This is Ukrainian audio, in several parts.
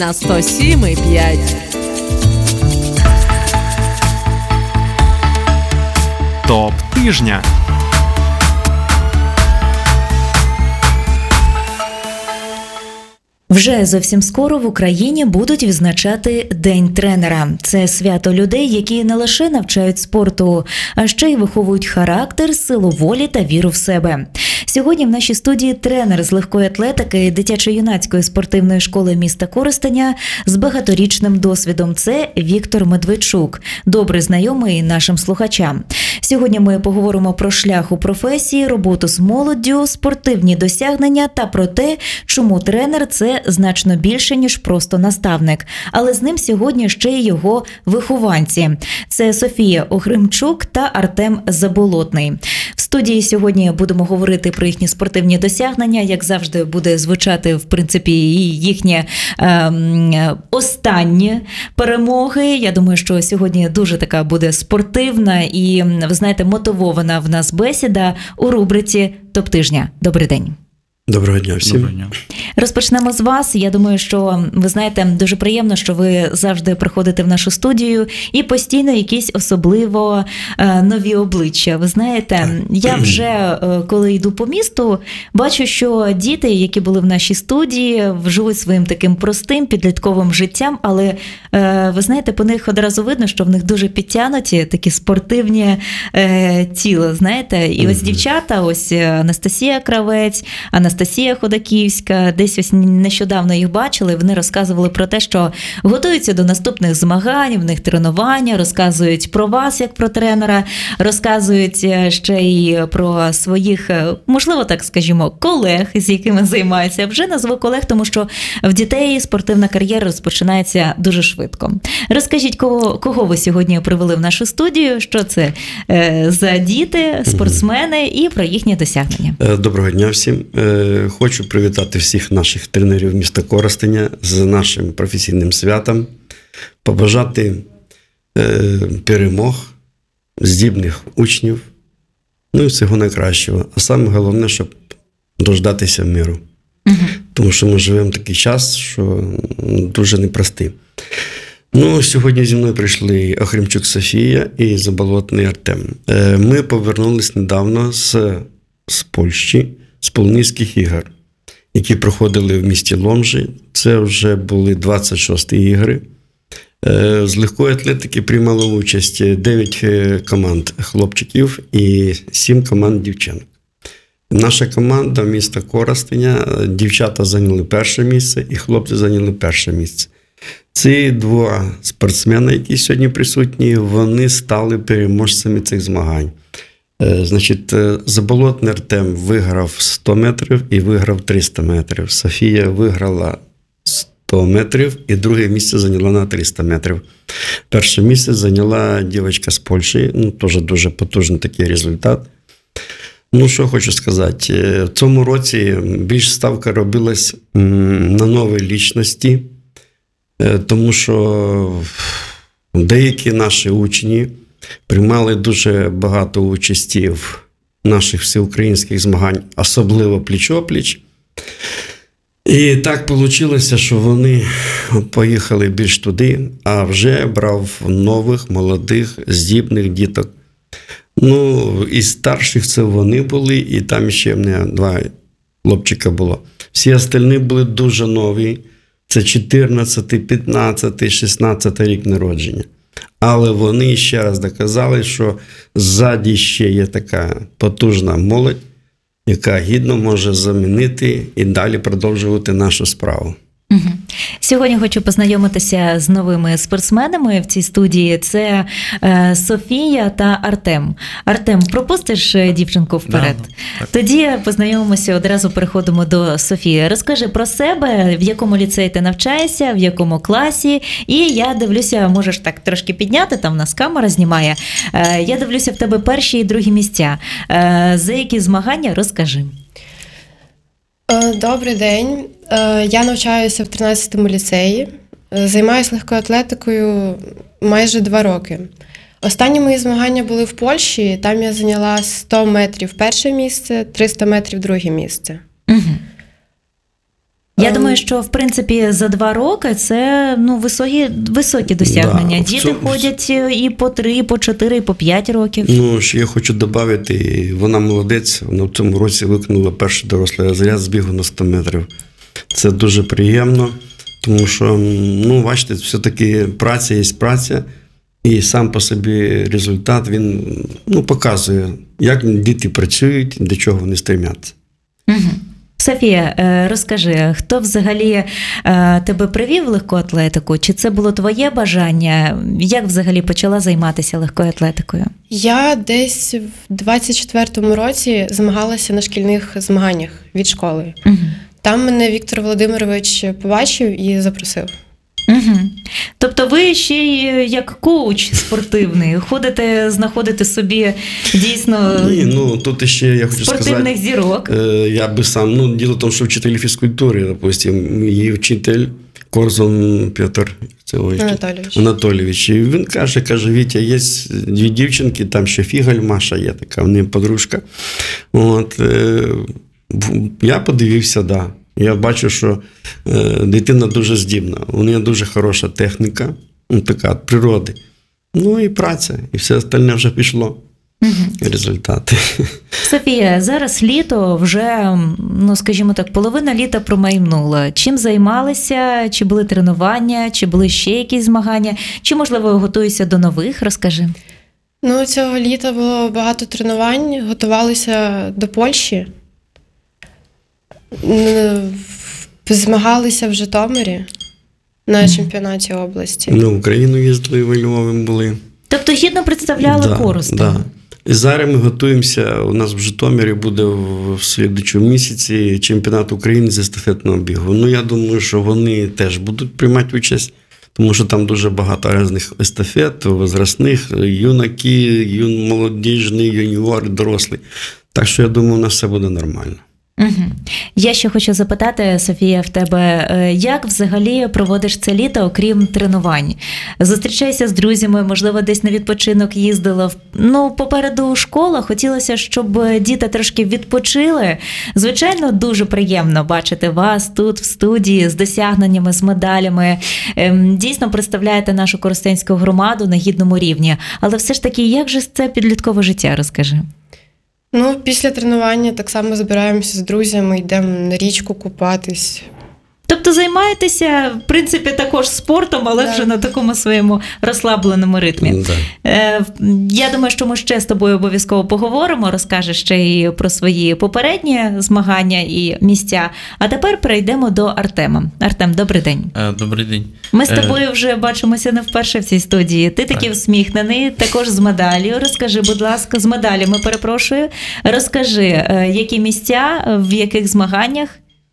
На 107,5. Топ тижня. Вже зовсім скоро в Україні будуть відзначати День тренера. Це свято людей, які не лише навчають спорту, а ще й виховують характер, силу волі та віру в себе. Сьогодні в нашій студії тренер з легкої атлетики дитячо-юнацької спортивної школи міста Коростеня з багаторічним досвідом. Це Віктор Медведчук, добре знайомий нашим слухачам. Сьогодні ми поговоримо про шлях у професії, роботу з молоддю, спортивні досягнення та про те, чому тренер – це значно більше, ніж просто наставник. Але з ним сьогодні ще й його вихованці. Це Софія Огримчук та Артем Заболотний. В студії сьогодні будемо говорити про їхні спортивні досягнення. Як завжди, буде звучати, в принципі, і їхні останні перемоги. Я думаю, що сьогодні дуже така буде спортивна і, ви знаєте, мотивована в нас бесіда у рубриці «Топ тижня». Добрий день. Доброго дня всім. Доброго дня. Розпочнемо з вас. Я думаю, що, ви знаєте, дуже приємно, що ви завжди приходите в нашу студію і постійно якісь особливо нові обличчя. Ви знаєте, я вже, коли йду по місту, бачу, що діти, які були в нашій студії, живуть своїм таким простим підлітковим життям, але, ви знаєте, по них одразу видно, що в них дуже підтягнуті такі спортивні тіла, знаєте. І ось дівчата, ось Анастасія Кравець, Анастасія Ходаківська, десь ось нещодавно їх бачили, вони розказували про те, що готуються до наступних змагань, в них тренування, розказують про вас, як про тренера, розказують ще й про своїх, можливо, так скажімо, колег, з якими займаються. Вже назву колег, тому що в дітей спортивна кар'єра розпочинається дуже швидко. Розкажіть, кого ви сьогодні привели в нашу студію, що це за діти, спортсмени і про їхні досягнення. Доброго дня всім. Хочу привітати всіх наших тренерів міста Коростеня з нашим професійним святом, побажати перемог, здібних учнів, ну і всього найкращого. А саме головне, щоб дождатися миру. Тому що ми живемо в такий час, що дуже непростий. Ну, сьогодні зі мною прийшли Огримчук Софія і Заболотний Артем. Ми повернулись недавно з Польщі, з Полонезьких ігор, які проходили в місті Ломжі. Це вже були 26-ті ігри. З легкої атлетики приймало участь 9 команд хлопчиків і 7 команд дівчат. Наша команда міста Коростеня, дівчата зайняли перше місце і хлопці зайняли перше місце. Ці два спортсмени, які сьогодні присутні, вони стали переможцями цих змагань. Значить, Заболотний Артем виграв 100 метрів і виграв 300 метрів. Софія виграла 100 метрів і друге місце зайняла на 300 метрів. Перше місце зайняла дівчинка з Польщі, ну, теж дуже потужний такий результат. Ну, що хочу сказати, в цьому році більш ставка робилась на нові лічності, тому що деякі наші учні приймали дуже багато участі в наших всеукраїнських змагань, особливо пліч-опліч. І так вийшло, що вони поїхали більш туди, а вже брав нових, молодих, здібних діток. Ну, із старших це вони були, і там ще в мене 2 хлопчика було. Всі остальні були дуже нові. Це 14, 15, 16 рік народження. Але вони ще раз доказали, що ззаді ще є така потужна молодь, яка гідно може замінити і далі продовжувати нашу справу. Сьогодні хочу познайомитися з новими спортсменами в цій студії. це Софія та Артем. Артем, пропустиш дівчинку вперед? Да, Тоді познайомимося, одразу переходимо до Софії. Розкажи про себе, в якому ліцеї ти навчаєшся, в якому класі. І я дивлюся, можеш так трошки підняти, там в нас камера знімає. Я дивлюся в тебе перші і другі місця. За які змагання, розкажи. Добрий день. Я навчаюся в 13-му ліцеї. Займаюся легкою атлетикою майже 2 роки. Останні мої змагання були в Польщі. Там я зайняла 100 метрів перше місце, 300 метрів друге місце. Я думаю, що, в принципі, за 2 роки це високі досягнення. Да, Діти ходять і по 3, і по 4, і по 5 років. Ну, ще я хочу додати, вона молодець, вона в цьому році виконала перший дорослий розряд з бігу на 100 метрів. Це дуже приємно, тому що, бачите, все-таки праця є праця, і сам по собі результат, він показує, як діти працюють, до чого вони стремляться. Угу. Софія, розкажи, хто взагалі тебе привів в легку атлетику? Чи це було твоє бажання? Як взагалі почала займатися легкою атлетикою? Я десь в 24-му році змагалася на шкільних змаганнях від школи. Угу. Там мене Віктор Володимирович побачив і запросив. Угу. Тобто ви ще й як коуч спортивний, знаходите собі дійсно тут ще я хочу спортивних сказати, зірок. Я би сам, діло в тому, що вчитель фізкультури, допустим, її вчитель Корзун Петр Анатолійович. І він каже, Вітя, є 2 дівчинки, там ще Фігаль Маша є така, в неї подружка. Я подивився, да. Я бачу, що дитина дуже здібна. У неї дуже хороша техніка, така від природи. І праця, і все остальне вже пішло. Результати. Софія, зараз літо вже, скажімо так, половина літа промайнула. Чим займалися? Чи були тренування? Чи були ще якісь змагання? Чи, можливо, готуєшся до нових? Розкажи. Цього літа було багато тренувань, готувалися до Польщі. Змагалися в Житомирі на чемпіонаті області. В Україну їздили, в Львові були. Тобто гідно представляли Коростень? Да. І зараз ми готуємося, у нас в Житомирі буде в слідчому місяці чемпіонат України з естафетного бігу. Я думаю, що вони теж будуть приймати участь, тому що там дуже багато різних естафет, возрастних, юнаки, молодіжні, юніори, дорослі. Так що я думаю, у нас все буде нормально. Угу. Я ще хочу запитати, Софія, в тебе, як взагалі проводиш це літо, окрім тренувань? Зустрічаєшся з друзями, можливо, десь на відпочинок їздила? Попереду школа, хотілося, щоб діти трошки відпочили. Звичайно, дуже приємно бачити вас тут, в студії, з досягненнями, з медалями. Дійсно представляєте нашу коростенську громаду на гідному рівні. Але все ж таки, як же це підліткове життя, розкажи? Після тренування так само збираємося з друзями, йдемо на річку купатись. Тобто займаєтеся, в принципі, також спортом, але вже на такому своєму розслабленому ритмі. Я думаю, що ми ще з тобою обов'язково поговоримо, розкажеш ще і про свої попередні змагання і місця. А тепер перейдемо до Артема. Артем, добрий день. Добрий день. Ми з тобою вже бачимося не вперше в цій студії. Ти такий усміхнений, також з медаллю. Розкажи, будь ласка, з медалями, перепрошую. Розкажи, які місця, в яких змаганнях?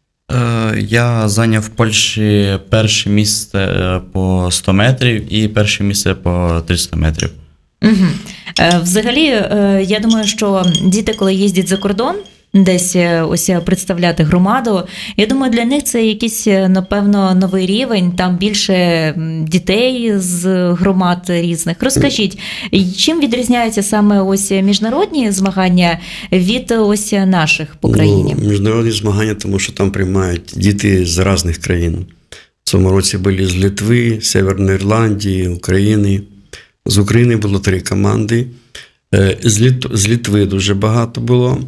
Я зайняв в Польщі перше місце по 100 метрів і перше місце по 300 метрів. Угу. Взагалі, я думаю, що діти, коли їздять за кордон, десь ось представляти громаду, я думаю, для них це якийсь, напевно, новий рівень, там більше дітей з громад різних. Розкажіть, чим відрізняються саме ось міжнародні змагання від ось наших по країні? Міжнародні змагання, тому що там приймають діти з різних країн. В цьому році були з Литви, Северної Ірландії, України. З України було 3 команди. З Литви дуже багато було.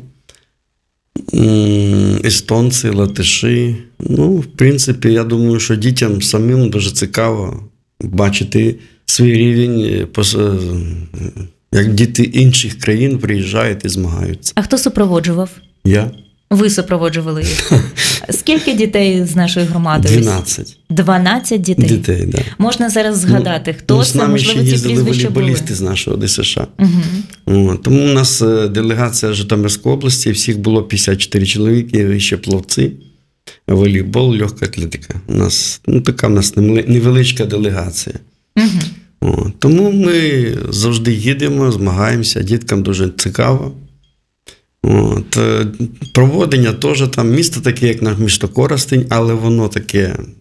Естонці, латиші. В принципі, я думаю, що дітям самим дуже цікаво бачити свій рівень, як діти інших країн приїжджають і змагаються. А хто супроводжував? Я. Ви супроводжували їх? Скільки дітей з нашої громади? 12. 12 дітей? Дітей, да. Можна зараз згадати, хто це, можливо, ці прізвища були? З нами ще їздили волейболісти з нашого ДСШ. Угу. Тому у нас делегація Житомирської області, всіх було 54 чоловіки, ще пловці, волейбол, легка атлетика. У нас, така в нас невеличка делегація. Угу. Тому ми завжди їдемо, змагаємося, діткам дуже цікаво. Проводення теж там, місто таке, як наше місто Коростень, але воно таке